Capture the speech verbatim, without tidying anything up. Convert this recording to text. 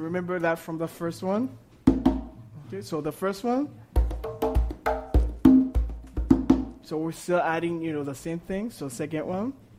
remember that from the first one? Okay, so the first one. So we're still adding, you know, the same thing. So second one.